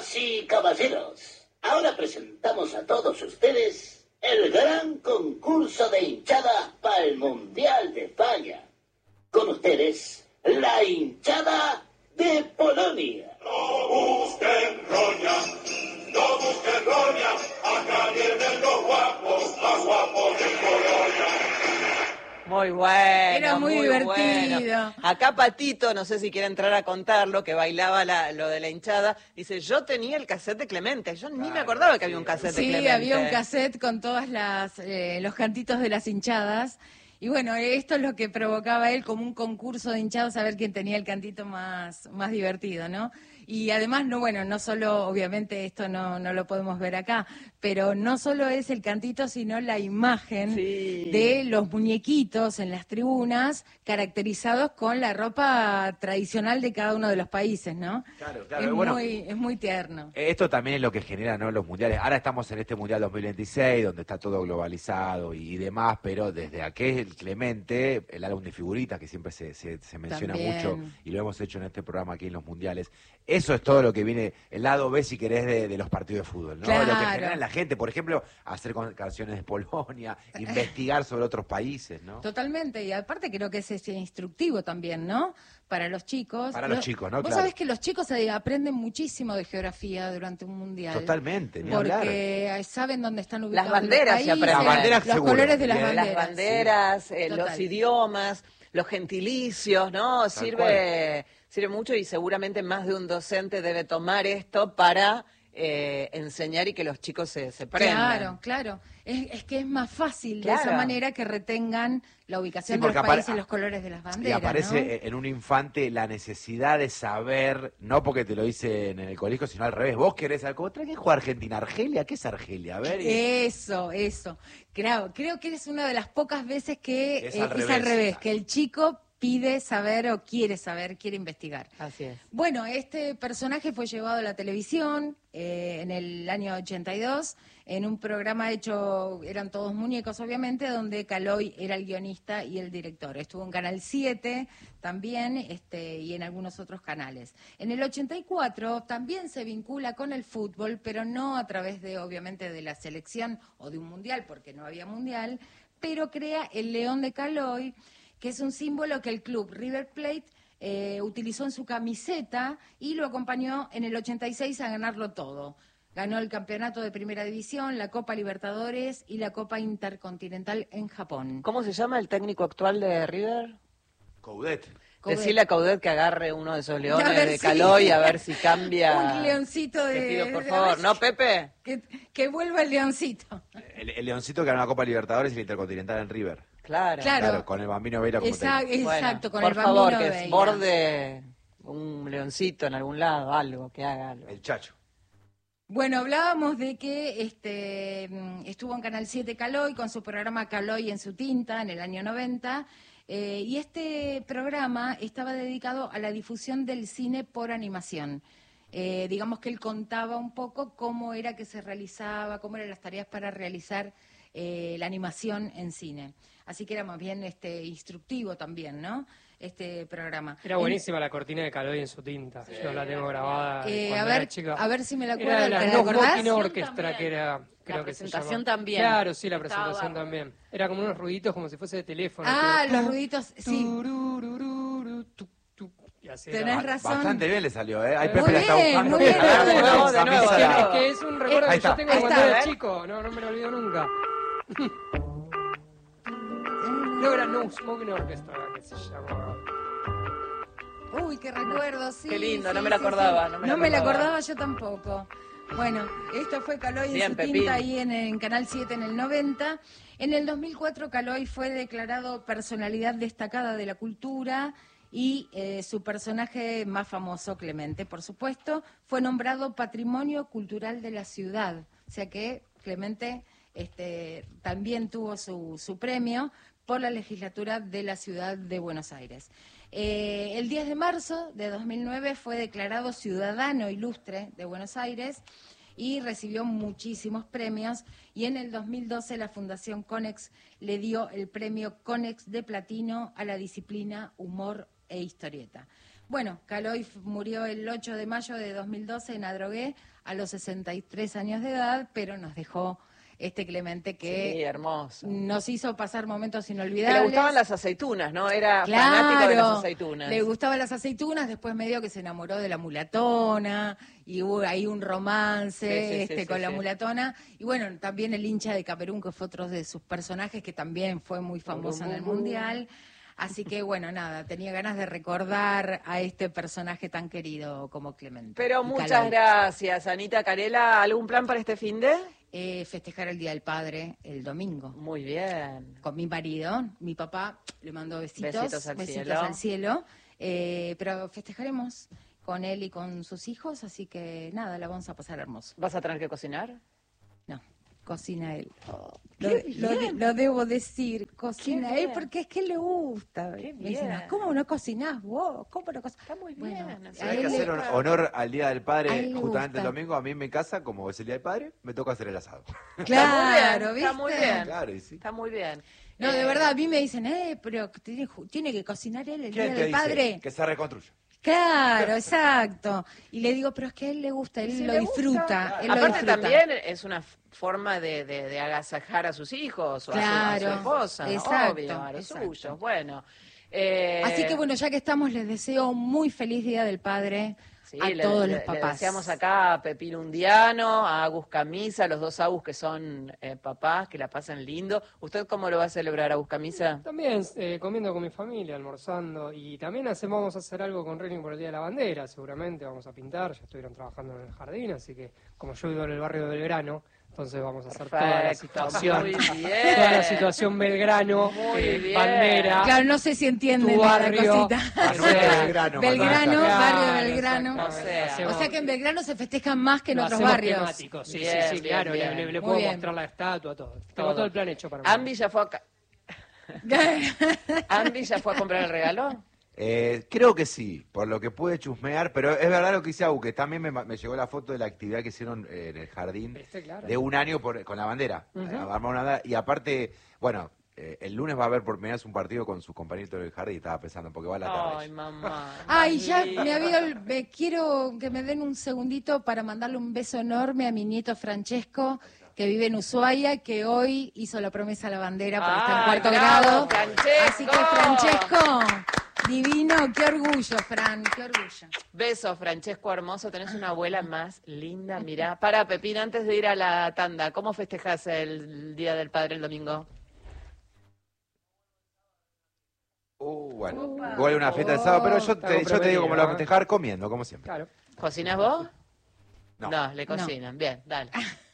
Damas y caballeros, ahora presentamos a todos ustedes el gran concurso de hinchada para el Mundial de España. Con ustedes, la hinchada de Polonia. No busquen roña, no busquen roña, acá vienen los guapos, más guapos de Polonia. Muy bueno. Era muy divertido. Bueno. Acá Patito, no sé si quiere entrar a contarlo, que bailaba lo de la hinchada, dice, yo tenía el cassette de Clemente. Yo ni me acordaba que había un cassette de Clemente. Sí, había un cassette con todas los cantitos de las hinchadas. Y bueno, esto es lo que provocaba él como un concurso de hinchados, a ver quién tenía el cantito más divertido, ¿no? Y además, no solo, obviamente esto no lo podemos ver acá, pero no solo es el cantito, sino la imagen de los muñequitos en las tribunas, caracterizados con la ropa tradicional de cada uno de los países, ¿no? Claro. Es muy tierno. Esto también es lo que genera, ¿no?, los mundiales. Ahora estamos en este Mundial 2026, donde está todo globalizado y demás, pero desde aquel Clemente, el álbum de figuritas, que siempre se menciona También. mucho, y lo hemos hecho en este programa aquí en los mundiales, eso es todo lo que viene, el lado B, si querés, de los partidos de fútbol, ¿no? Claro. Lo que genera la gente, por ejemplo, hacer canciones de Polonia, investigar sobre otros países, ¿no? Totalmente, y aparte creo que es instructivo también, ¿no? Para los chicos. Para los chicos, ¿no? Vos Claro. sabés que los chicos aprenden muchísimo de geografía durante un mundial. Totalmente, ni hablar. Porque saben dónde están ubicados Las banderas los se países, aprenden. Las banderas los seguro. colores de las Bien. banderas. Las banderas, los Total. idiomas, los gentilicios, ¿no? Tal Sirve mucho y seguramente más de un docente debe tomar esto para enseñar y que los chicos se prendan. Claro. Es que es más fácil de Claro. esa manera que retengan la ubicación Sí, de los porque países y los colores de las Y banderas, aparece ¿no? en un infante la necesidad de saber, no porque te lo dicen en el colegio, sino al revés. Vos querés saber, ¿cómo trae que juega Argentina? ¿Argelia? ¿Qué es Argelia? A ver. Eso. Creo que es una de las pocas veces que Es al al revés. revés, que el chico pide saber o quiere saber, quiere investigar. Así es. Bueno, este personaje fue llevado a la televisión en el año 82, en un programa hecho, eran todos muñecos obviamente, donde Caloi era el guionista y el director. Estuvo en Canal 7 también y en algunos otros canales. En el 84 también se vincula con el fútbol, pero no a través de, obviamente, de la selección o de un mundial, porque no había mundial, pero crea el León de Caloi, que es un símbolo que el club River Plate utilizó en su camiseta y lo acompañó en el 86 a ganarlo todo. Ganó el campeonato de Primera División, la Copa Libertadores y la Copa Intercontinental en Japón. ¿Cómo se llama el técnico actual de River? Coudet. Decirle a Coudet que agarre uno de esos A leones ver de si- Caloi a ver si cambia. Un leoncito Te de... pido, por de- favor. ¿No, Pepe? Que vuelva el leoncito. El Leoncito que ganó la Copa Libertadores y la Intercontinental en River. Claro. Claro. Con el Bambino Veira como técnico. Exacto, con por el Bambino favor, que Veira. borde un leoncito en algún lado, algo, que haga algo. El Chacho. Bueno, hablábamos de que estuvo en Canal 7 Caloi con su programa Caloi en su tinta en el año 90, y este programa estaba dedicado a la difusión del cine por animación. Digamos que él contaba un poco cómo era que se realizaba, cómo eran las tareas para realizar la animación en cine. Así que era más bien instructivo también, ¿no? Este programa. Era buenísima la cortina de Caloi en su tinta. Yo la tengo grabada cuando era chica. A ver si me la acuerdo. Era de la ¿Te No acordás? Smoking Orchestra, También. que era... La Creo que se presentación llama. también. Claro, sí, la Estaba presentación bárbaro. también. Era como unos ruiditos como si fuese de teléfono. Los ruiditos, sí. Tururururu, tuc, tuc, y así era. Tenés razón. Bastante bien le salió, ¿eh? Ahí Muy Pepe la está bien, buscando. muy bien. A ver, De nuevo, de nuevo, camisa de la- nuevo. Es que es un recuerdo Ahí que yo está. tengo Ahí cuando está, era ¿eh? chico. No me lo olvido nunca. Creo que era No Smoking Orchestra que se llamaba. Uy, qué recuerdo, sí. Qué lindo, sí, no me la sí, acordaba, sí. no me la acordaba. Yo tampoco. Bueno, esto fue Caloi en Bien, su Pepín. tinta ahí en Canal 7 en el 90. En el 2004 Caloi fue declarado personalidad destacada de la cultura y su personaje más famoso, Clemente, por supuesto, fue nombrado Patrimonio Cultural de la Ciudad. O sea que Clemente también tuvo su premio por la legislatura de la ciudad de Buenos Aires. El 10 de marzo de 2009 fue declarado Ciudadano Ilustre de Buenos Aires y recibió muchísimos premios, y en el 2012 la Fundación Conex le dio el premio Conex de Platino a la disciplina Humor e Historieta. Bueno, Caloi murió el 8 de mayo de 2012 en Adrogué a los 63 años de edad, pero nos dejó este Clemente que sí, hermoso. Nos hizo pasar momentos Que inolvidables. le gustaban las aceitunas, ¿no? Era fanático de las aceitunas. Le gustaban las aceitunas, después medio que se enamoró de la mulatona, y hubo ahí un romance con la mulatona. Y bueno, también el hincha de Camerún, que fue otro de sus personajes, que también fue muy famoso en el Mundial. Así que, bueno, nada, tenía ganas de recordar a este personaje tan querido como Clemente. Pero muchas gracias, Anita Carela. ¿Algún plan para este fin de...? Festejar el Día del Padre el domingo. Muy bien. Con mi marido, mi papá le mandó besitos al cielo. Pero festejaremos con él y con sus hijos, así que nada, la vamos a pasar hermoso. ¿Vas a tener que cocinar? No, cocina él. Lo debo decir, cocina él porque es que le gusta. Qué Me dicen, ¿cómo no cocinás vos? ¿Cómo no cocinás? Está muy bien. Bueno, Hay que hacer honor al Día del A Padre él le justamente el gusta. domingo. A mí en mi casa, como es el Día del Padre, me toca hacer el asado. Claro, ¿viste? Está muy bien. Claro, y sí. Está muy bien. No, de verdad, a mí me dicen, pero tiene que cocinar él el Día ¿Quién te del dice Padre. que se reconstruya? Claro, exacto. Y le digo, pero es que a él le gusta, él Si lo le disfruta. gusta. Él lo Aparte disfruta. también es una forma de agasajar a sus hijos o a su esposa, exacto, obvio, a los exacto. suyos. Bueno. Así que bueno, ya que estamos, les deseo un muy feliz Día del Padre Sí, a todos los papás. Le deseamos acá a Pepín Undiano, a Agus Camisa, los dos Agus que son papás, que la pasen lindo. ¿Usted cómo lo va a celebrar, Agus Camisa? También comiendo con mi familia, almorzando, y también vamos a hacer algo con Relling por el Día de la Bandera, seguramente vamos a pintar, ya estuvieron trabajando en el jardín, así que como yo vivo en el barrio de Belgrano, entonces vamos a hacer toda la situación, muy bien. toda la situación Belgrano, Muy bien. bandera. Claro, no sé si entienden Tu la barrio. cosita. Belgrano, Belgrano, Claro, barrio de Belgrano. exactamente. O sea que en Belgrano se festejan más que en Lo otros hacemos barrios. temático, sí, Bien, sí, claro, bien, le bien. puedo Muy bien. mostrar la estatua, todo. Tengo Todo. todo el plan hecho para mí. ¿Ambi ya fue a comprar el regalo? Creo que sí, por lo que pude chusmear, pero es verdad lo que dice Agu, que también me llegó la foto de la actividad que hicieron en el jardín ¿Viste? Claro. de un año con la bandera. Armaron una bandera, y aparte, bueno, el lunes va a haber por primera vez un partido con sus compañeritos del jardín, estaba pensando, porque va a la tarde. Ay, mamá. Ay, ya María. quiero que me den un segundito para mandarle un beso enorme a mi nieto Francesco, que vive en Ushuaia, que hoy hizo la promesa a la bandera porque está en Ay, cuarto bravo, grado. Francesco. Así que Francesco, divino, qué orgullo, Fran, qué orgullo. Beso, Francesco hermoso, tenés una abuela más linda, mirá. Para, Pepín, antes de ir a la tanda, ¿cómo festejas el Día del Padre el domingo? Bueno, igual una fiesta de sábado, pero yo te digo cómo lo voy a festejar comiendo, como siempre. Claro. ¿Cocinas vos? No. No, le cocinan. Bien, dale.